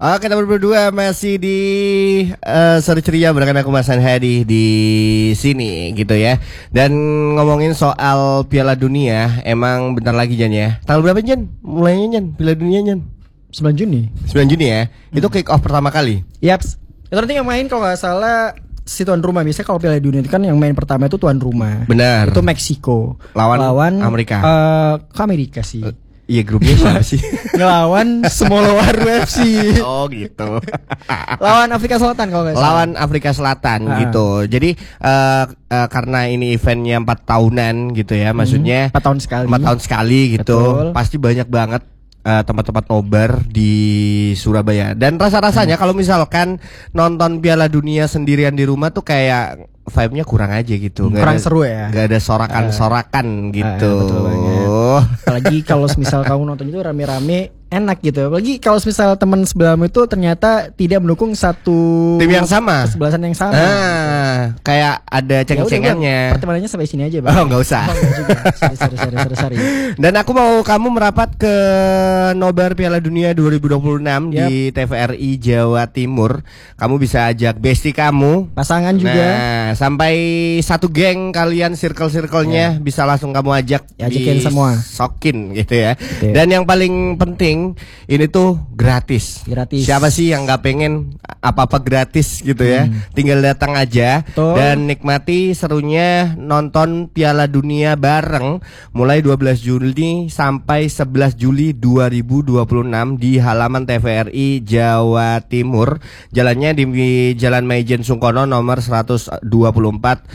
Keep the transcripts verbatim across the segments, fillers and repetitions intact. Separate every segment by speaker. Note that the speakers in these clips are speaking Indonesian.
Speaker 1: Oke, kita berdua masih di uh, Seru Ceria bersama aku Mas Hadi di sini gitu ya. Dan ngomongin soal Piala Dunia, emang bentar lagi Jan ya. Tanggal berapa Jan? Mulainya Jan, Piala Dunia Jan?
Speaker 2: sembilan Juni.
Speaker 1: sembilan Juni ya. Hmm. Itu kick off pertama kali.
Speaker 2: Yaps. Itu nanti yang main kalau nggak salah si tuan rumah. Biasanya kalau Piala Dunia itu kan yang main pertama itu tuan rumah.
Speaker 1: Benar.
Speaker 2: Itu Meksiko.
Speaker 1: Lawan,
Speaker 2: lawan
Speaker 1: Amerika.
Speaker 2: Uh, ke Amerika sih.
Speaker 1: Uh, Iya grupnya siapa sih?
Speaker 2: Ngelawan Smolowar U F C.
Speaker 1: Oh gitu.
Speaker 2: Lawan Afrika Selatan kalau nggak salah.
Speaker 1: Lawan Afrika Selatan
Speaker 2: ah.
Speaker 1: gitu. Jadi uh, uh, karena ini eventnya empat tahunan gitu ya, maksudnya
Speaker 2: empat tahun sekali.
Speaker 1: Empat tahun sekali gitu. Betul. Pasti banyak banget uh, tempat-tempat nobar di Surabaya. Dan rasa-rasanya hmm. kalau misalkan nonton Piala Dunia sendirian di rumah tuh kayak vibe-nya kurang aja gitu.
Speaker 2: Gak kurang
Speaker 1: ada,
Speaker 2: seru ya.
Speaker 1: Gak ada sorakan-sorakan uh, gitu.
Speaker 2: Uh, betul banget. Apalagi kalau misal kamu nonton itu rame-rame enak gitu. Apalagi kalau misal teman sebelahmu itu ternyata tidak mendukung satu
Speaker 1: tim yang sama,
Speaker 2: kesebelasan yang sama.
Speaker 1: Ah, kayak ada ceng-cengannya.
Speaker 2: Pertemanannya sampai sini aja, Bang.
Speaker 1: Oh, enggak usah.
Speaker 2: Oh, enggak juga. Sorry, sorry, sorry, sorry, sorry.
Speaker 1: Dan aku mau kamu merapat ke nobar Piala Dunia dua ribu dua puluh enam yep. di T V R I Jawa Timur. Kamu bisa ajak bestie kamu,
Speaker 2: pasangan juga.
Speaker 1: Nah, sampai satu geng kalian circle-circle-nya yeah. bisa langsung kamu ajak,
Speaker 2: ya, ajakin semua.
Speaker 1: Sokin gitu ya.
Speaker 2: Okay.
Speaker 1: Dan yang paling penting ini tuh gratis.
Speaker 2: Gratis.
Speaker 1: Siapa sih yang nggak pengen apa-apa gratis gitu ya? Hmm. Tinggal datang aja
Speaker 2: Betul.
Speaker 1: Dan nikmati serunya nonton Piala Dunia bareng mulai dua belas Juli sampai sebelas Juli dua ribu dua puluh enam di halaman T V R I Jawa Timur. Jalannya di Jalan Maijen Sungkono nomor seratus dua puluh empat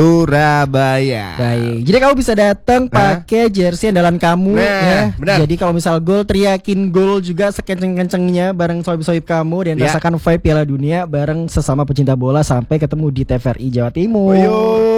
Speaker 1: Surabaya.
Speaker 2: Baik. Jadi kamu bisa datang pakai jersey andalan kamu
Speaker 1: nah,
Speaker 2: ya.
Speaker 1: Benar.
Speaker 2: Jadi kalau misal gol teriakin gol juga sekenceng-kencengnya bareng sohib-sohib kamu dan ya. rasakan vibe Piala Dunia bareng sesama pecinta bola sampai ketemu di T V R I Jawa Timur.
Speaker 1: Ayo.